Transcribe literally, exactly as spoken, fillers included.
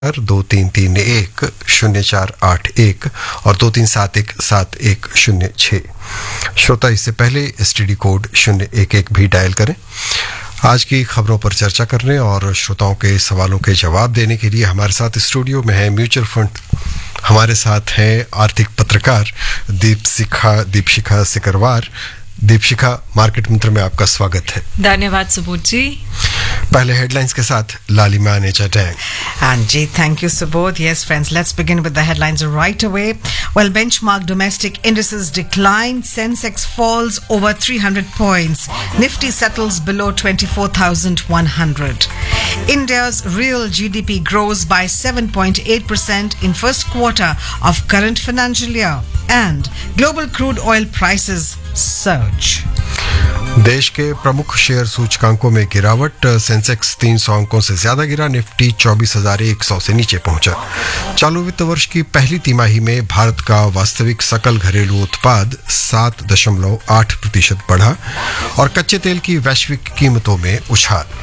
दो तीन तीन एक शून्य चार आठ एक और दो तीन सात एक सात एक शून्य छः। श्रोता इससे पहले एसटीडी कोड शून्य एक एक भी डायल करें। आज की खबरों पर चर्चा करने और श्रोताओं के सवालों के जवाब देने के लिए हमारे साथ स्टूडियो में है म्यूचुअल फंड। हमारे साथ हैं आर्थिक पत्रकार दीपशिखा दीपशिखा सिकरवार। दीपशिखा, मार्केट मंत्र में आपका स्वागत है। धन्यवाद सुबोध जी। पहले हेडलाइंस के साथ लालिमा नेचा Tang. Anji, thank you, Subodh. Yes, friends, let's begin with the headlines right away. Well, benchmark domestic indices decline. Sensex falls over three hundred points. Nifty settles below twenty-four thousand one hundred. India's real G D P grows by seven point eight percent in first quarter of current financial year. And global crude oil prices surge. देश के प्रमुख share सूचकांकों में गिरावट। Sensex तीन सौ अंकों से ज्यादा गिरा। निफ्टी चौबीस हजार एक सौ से नीचे पहुंचा। चालू वित्त वर्ष की पहली तिमाही में भारत का वास्तविक सकल घरेलू उत्पाद सात दशमलव आठ प्रतिशत बढ़ा और कच्चे तेल की वैश्विक कीमतों में उछाल।